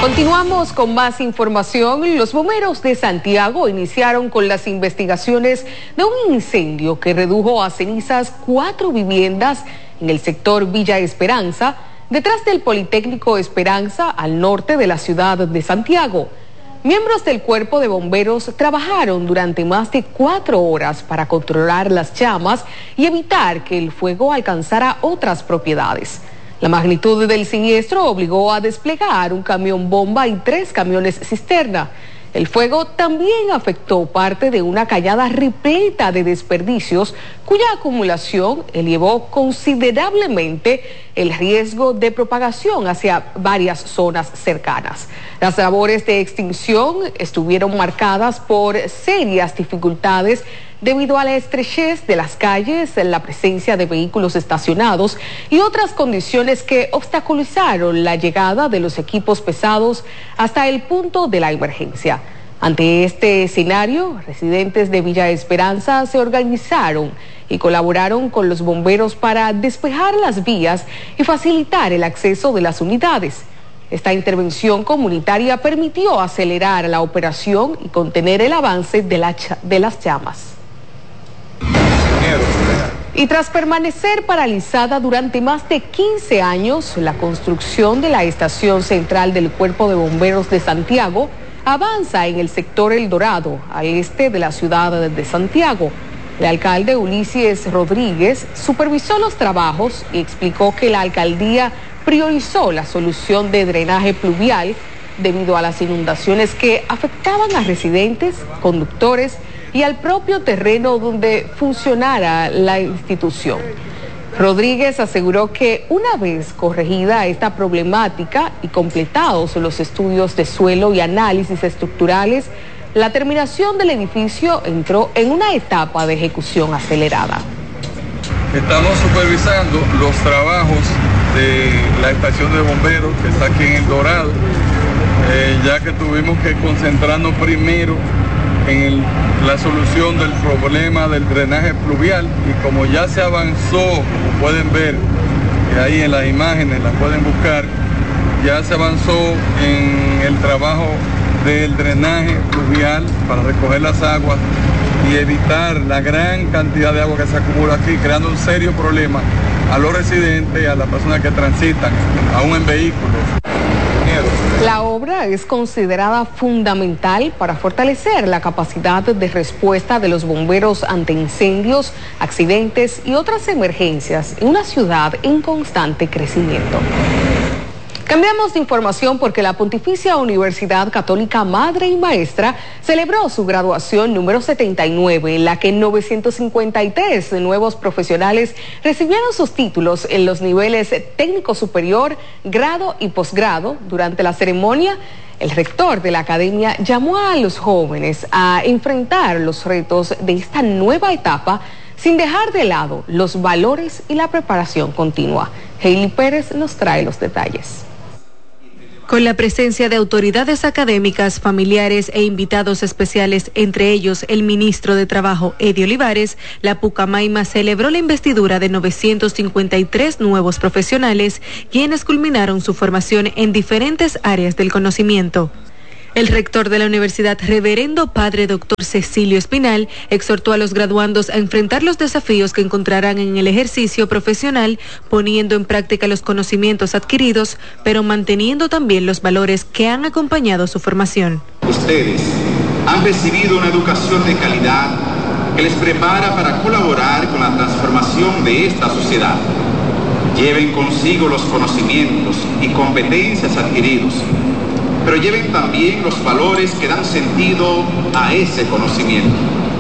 Continuamos con más información. Los bomberos de Santiago iniciaron con las investigaciones de un incendio que redujo a cenizas 4 viviendas en el sector Villa Esperanza, detrás del Politécnico Esperanza, al norte de la ciudad de Santiago. Miembros del cuerpo de bomberos trabajaron durante más de 4 horas para controlar las llamas y evitar que el fuego alcanzara otras propiedades. La magnitud del siniestro obligó a desplegar un camión bomba y 3 camiones cisterna. El fuego también afectó parte de una cañada repleta de desperdicios, cuya acumulación elevó considerablemente el riesgo de propagación hacia varias zonas cercanas. Las labores de extinción estuvieron marcadas por serias dificultades debido a la estrechez de las calles, la presencia de vehículos estacionados y otras condiciones que obstaculizaron la llegada de los equipos pesados hasta el punto de la emergencia. Ante este escenario, residentes de Villa Esperanza se organizaron y colaboraron con los bomberos para despejar las vías y facilitar el acceso de las unidades. Esta intervención comunitaria permitió acelerar la operación y contener el avance de las llamas. Y tras permanecer paralizada durante más de 15 años, la construcción de la estación central del Cuerpo de Bomberos de Santiago avanza en el sector El Dorado, al este de la ciudad de Santiago. El alcalde Ulises Rodríguez supervisó los trabajos y explicó que la alcaldía priorizó la solución de drenaje pluvial debido a las inundaciones que afectaban a residentes, conductores y al propio terreno donde funcionara la institución. Rodríguez aseguró que una vez corregida esta problemática y completados los estudios de suelo y análisis estructurales, la terminación del edificio entró en una etapa de ejecución acelerada. Estamos supervisando los trabajos de la estación de bomberos que está aquí en El Dorado, ya que tuvimos que concentrarnos primero en la solución del problema del drenaje pluvial, y como ya se avanzó, como pueden ver ahí en las imágenes, las pueden buscar, ya se avanzó en el trabajo del drenaje pluvial para recoger las aguas y evitar la gran cantidad de agua que se acumula aquí, creando un serio problema a los residentes y a las personas que transitan, aún en vehículos. La obra es considerada fundamental para fortalecer la capacidad de respuesta de los bomberos ante incendios, accidentes y otras emergencias en una ciudad en constante crecimiento. Cambiamos de información porque la Pontificia Universidad Católica Madre y Maestra celebró su graduación número 79, en la que 953 nuevos profesionales recibieron sus títulos en los niveles técnico superior, grado y posgrado. Durante la ceremonia, el rector de la academia llamó a los jóvenes a enfrentar los retos de esta nueva etapa sin dejar de lado los valores y la preparación continua. Hailey Pérez nos trae los detalles. Con la presencia de autoridades académicas, familiares e invitados especiales, entre ellos el ministro de Trabajo, Eddie Olivares, la Pucamaima celebró la investidura de 953 nuevos profesionales, quienes culminaron su formación en diferentes áreas del conocimiento. El rector de la universidad, reverendo padre doctor Cecilio Espinal, exhortó a los graduandos a enfrentar los desafíos que encontrarán en el ejercicio profesional, poniendo en práctica los conocimientos adquiridos, pero manteniendo también los valores que han acompañado su formación. Ustedes han recibido una educación de calidad que les prepara para colaborar con la transformación de esta sociedad. Lleven consigo los conocimientos y competencias adquiridos, pero lleven también los valores que dan sentido a ese conocimiento.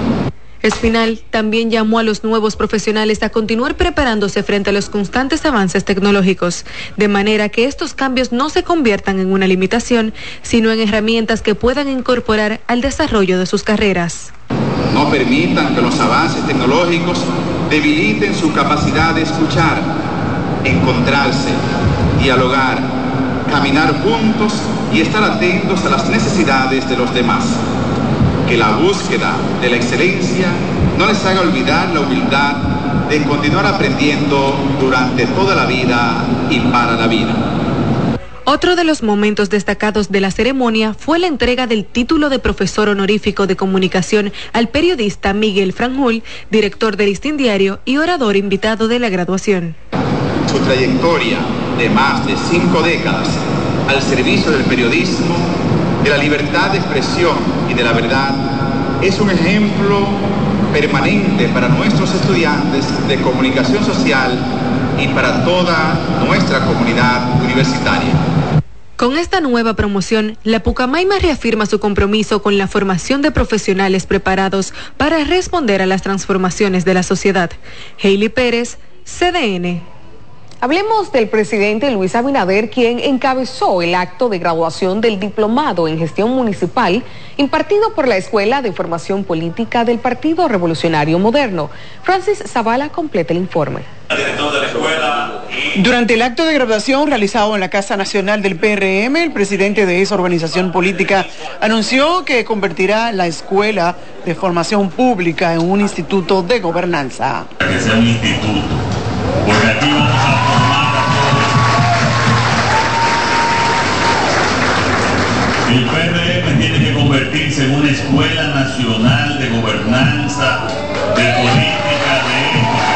Espinal también llamó a los nuevos profesionales a continuar preparándose frente a los constantes avances tecnológicos, de manera que estos cambios no se conviertan en una limitación, sino en herramientas que puedan incorporar al desarrollo de sus carreras. No permitan que los avances tecnológicos debiliten su capacidad de escuchar, encontrarse, dialogar, caminar juntos y estar atentos a las necesidades de los demás. Que la búsqueda de la excelencia no les haga olvidar la humildad de continuar aprendiendo durante toda la vida y para la vida. Otro de los momentos destacados de la ceremonia fue la entrega del título de profesor honorífico de comunicación al periodista Miguel Franjul, director del Listín Diario y orador invitado de la graduación. Su trayectoria de más de 5 décadas al servicio del periodismo, de la libertad de expresión y de la verdad es un ejemplo permanente para nuestros estudiantes de comunicación social y para toda nuestra comunidad universitaria. Con esta nueva promoción, la Pucamaima reafirma su compromiso con la formación de profesionales preparados para responder a las transformaciones de la sociedad. Hailey Pérez, CDN. Hablemos del presidente Luis Abinader, quien encabezó el acto de graduación del diplomado en gestión municipal impartido por la Escuela de Formación Política del Partido Revolucionario Moderno. Francis Zavala completa el informe. Durante el acto de graduación realizado en la Casa Nacional del PRM, el presidente de esa organización política anunció que convertirá la Escuela de Formación Pública en un instituto de gobernanza. Que sea un instituto, porque aquí vamos a formar a todos. El PRM tiene que convertirse en una Escuela Nacional de Gobernanza, de Política, de Ética.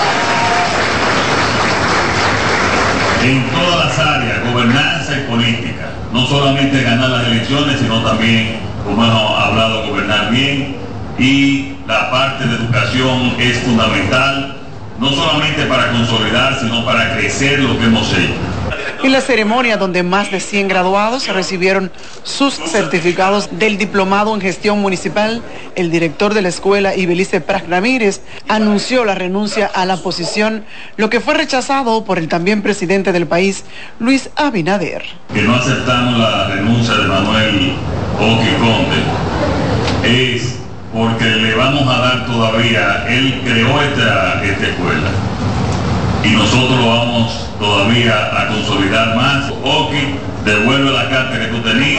En todas las áreas, gobernanza y política. No solamente ganar las elecciones, sino también, como hemos hablado, gobernar bien. Y la parte de educación es fundamental, no solamente para consolidar, sino para crecer lo que hemos hecho. En la ceremonia, donde más de 100 graduados recibieron sus certificados del diplomado en gestión municipal, el director de la escuela, Ibelice Prat Ramírez, anunció la renuncia a la posición, lo que fue rechazado por el también presidente del país, Luis Abinader. Que no aceptamos la renuncia de Manuel Oqui Conde es porque le vamos a dar todavía, él creó esta escuela y nosotros lo vamos todavía a consolidar más. Oqui, devuelve la carta que tú tenías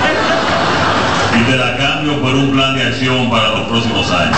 y te la cambio por un plan de acción para los próximos años.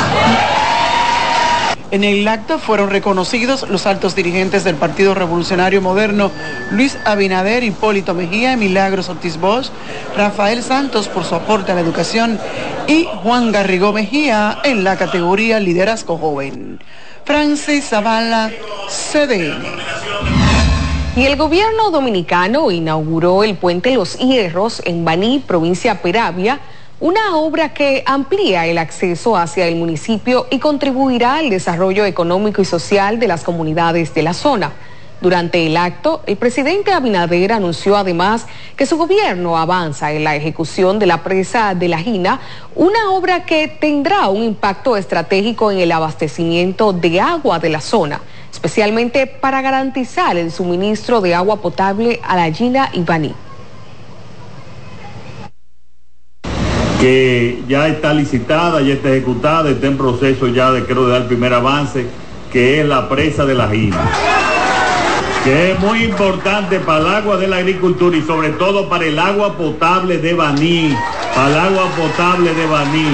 En el acto fueron reconocidos los altos dirigentes del Partido Revolucionario Moderno, Luis Abinader, Hipólito Mejía, Milagros Ortiz Bosch, Rafael Santos por su aporte a la educación y Juan Garrigó Mejía en la categoría Liderazgo Joven. Francis Zavala, CDN. Y el gobierno dominicano inauguró el puente Los Hierros en Baní, provincia Peravia, una obra que amplía el acceso hacia el municipio y contribuirá al desarrollo económico y social de las comunidades de la zona. Durante el acto, el presidente Abinader anunció además que su gobierno avanza en la ejecución de la presa de La Gina, una obra que tendrá un impacto estratégico en el abastecimiento de agua de la zona, especialmente para garantizar el suministro de agua potable a La Gina y Baní. Que ya está licitada, ya está ejecutada, está en proceso ya de dar el primer avance, que es la presa de La Gina, que es muy importante para el agua de la agricultura y sobre todo para el agua potable de Baní, para el agua potable de Baní,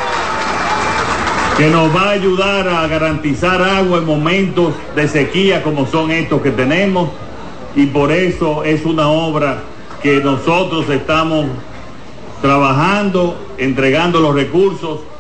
que nos va a ayudar a garantizar agua en momentos de sequía como son estos que tenemos, y por eso es una obra que nosotros estamos trabajando, entregando los recursos